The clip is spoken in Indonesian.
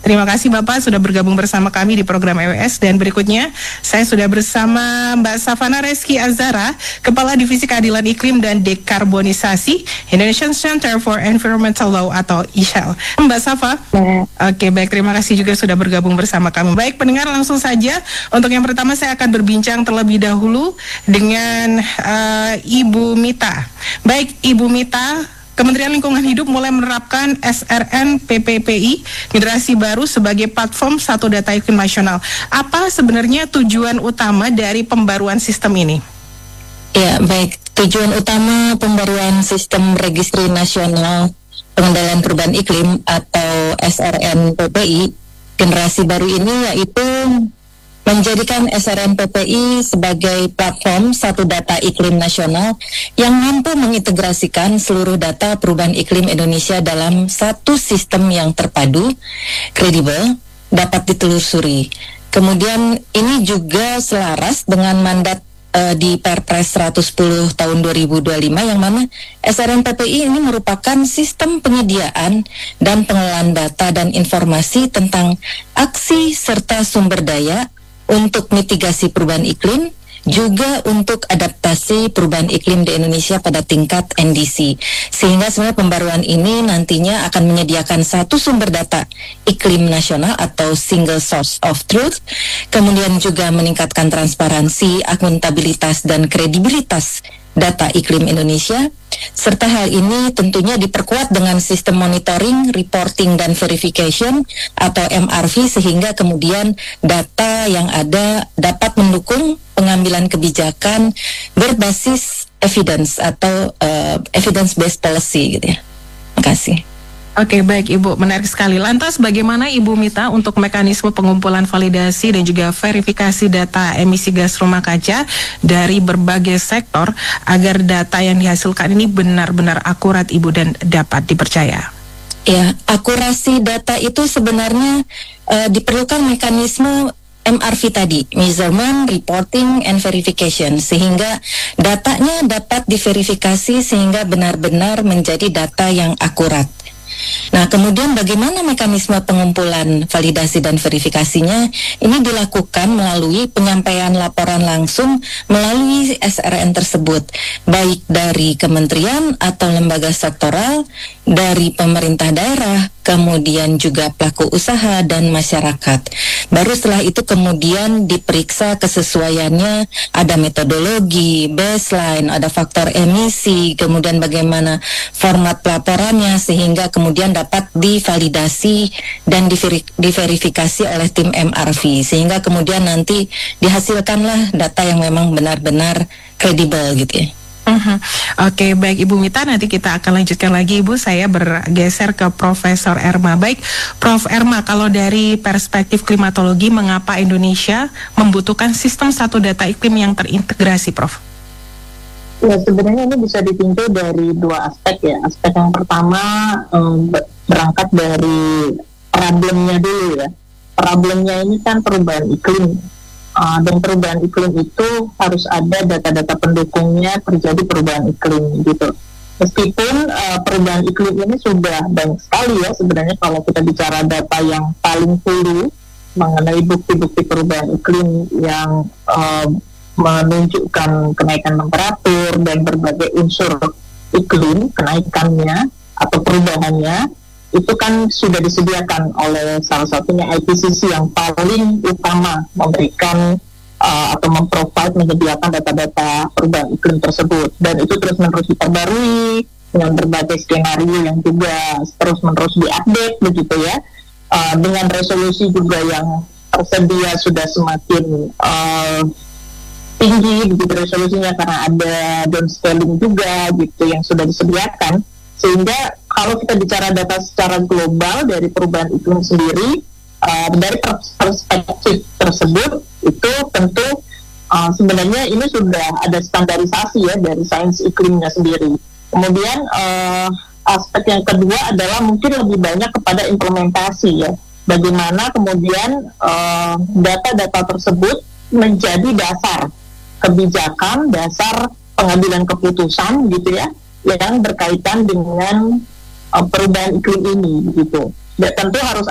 Terima kasih Bapak sudah bergabung bersama kami di program EWS. Dan berikutnya saya sudah bersama Mbak Safana Reski Azara, Kepala Divisi Keadilan Iklim dan Dekarbonisasi Indonesian Center for Environmental Law atau ICEL. Mbak Safa. Oke, baik, terima kasih juga sudah bergabung bersama kami. Baik pendengar, langsung saja untuk yang pertama saya akan berbincang terlebih dahulu dengan Ibu Mita. Baik Ibu Mita, Kementerian Lingkungan Hidup mulai menerapkan SRN PPPI generasi baru sebagai platform satu data iklim nasional. Apa sebenarnya tujuan utama dari pembaruan sistem ini? Ya, baik. Tujuan utama pembaruan sistem registri nasional pengendalian perubahan iklim atau SRN PPI generasi baru ini yaitu menjadikan SRN PPI sebagai platform satu data iklim nasional yang mampu mengintegrasikan seluruh data perubahan iklim Indonesia dalam satu sistem yang terpadu, kredibel, dapat ditelusuri. Kemudian ini juga selaras dengan mandat di Perpres 110 tahun 2025 yang mana SRN PPI ini merupakan sistem penyediaan dan pengelolaan data dan informasi tentang aksi serta sumber daya untuk mitigasi perubahan iklim, juga untuk adaptasi perubahan iklim di Indonesia pada tingkat NDC. Sehingga sebenarnya pembaruan ini nantinya akan menyediakan satu sumber data iklim nasional atau single source of truth, kemudian juga meningkatkan transparansi, akuntabilitas, dan kredibilitas data iklim Indonesia, serta hal ini tentunya diperkuat dengan sistem monitoring, reporting, dan verification atau MRV sehingga kemudian data yang ada dapat mendukung pengambilan kebijakan berbasis evidence atau evidence-based policy gitu ya. Terima kasih. Oke, baik Ibu, menarik sekali. Lantas bagaimana Ibu Mita untuk mekanisme pengumpulan validasi dan juga verifikasi data emisi gas rumah kaca dari berbagai sektor agar data yang dihasilkan ini benar-benar akurat Ibu dan dapat dipercaya? Ya, akurasi data itu sebenarnya diperlukan mekanisme MRV tadi, measurement, reporting, and verification, sehingga datanya dapat diverifikasi sehingga benar-benar menjadi data yang akurat. Nah, kemudian bagaimana mekanisme pengumpulan validasi dan verifikasinya? Ini dilakukan melalui penyampaian laporan langsung melalui SRN tersebut, baik dari kementerian atau lembaga sektoral, dari pemerintah daerah, kemudian juga pelaku usaha dan masyarakat. Baru setelah itu kemudian diperiksa kesesuaiannya, ada metodologi, baseline, ada faktor emisi, kemudian bagaimana format pelaporannya sehingga kemudian dapat divalidasi dan diverifikasi oleh tim MRV sehingga kemudian nanti dihasilkanlah data yang memang benar-benar kredibel gitu ya. Oke, baik Ibu Mita, nanti kita akan lanjutkan lagi Ibu. Saya bergeser ke Profesor Erma. Baik, Prof. Erma, kalau dari perspektif klimatologi, mengapa Indonesia membutuhkan sistem satu data iklim yang terintegrasi, Prof? Ya, sebenarnya ini bisa ditinjau dari dua aspek ya. Aspek yang pertama berangkat dari problemnya dulu ya. Problemnya ini kan perubahan iklim. Dan perubahan iklim itu harus ada data-data pendukungnya terjadi perubahan iklim gitu. Meskipun perubahan iklim ini sudah banyak sekali ya sebenarnya kalau kita bicara data yang paling hulu mengenai bukti-bukti perubahan iklim yang menunjukkan kenaikan temperatur dan berbagai unsur iklim, kenaikannya atau perubahannya itu kan sudah disediakan oleh salah satunya IPCC yang paling utama memberikan atau memprovide menyediakan data-data perubahan iklim tersebut, dan itu terus-menerus diperbarui dengan berbagai skenario yang juga terus-menerus diupdate begitu ya, dengan resolusi juga yang tersedia sudah semakin tinggi begitu resolusinya karena ada downscaling juga gitu yang sudah disediakan. Sehingga kalau kita bicara data secara global dari perubahan iklim sendiri, dari perspektif tersebut itu tentu sebenarnya ini sudah ada standarisasi ya dari sains iklimnya sendiri. Kemudian aspek yang kedua adalah mungkin lebih banyak kepada implementasi ya. Bagaimana kemudian data-data tersebut menjadi dasar kebijakan, dasar pengambilan keputusan gitu ya, yang berkaitan dengan perubahan iklim ini gitu. Dan tentu harus